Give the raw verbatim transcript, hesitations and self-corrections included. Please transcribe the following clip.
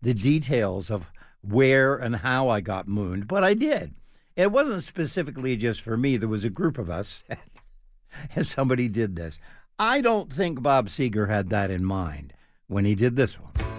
the details of where and how I got mooned, but I did. It wasn't specifically just for me. There was a group of us, and somebody did this. I don't think Bob Seger had that in mind when he did this one.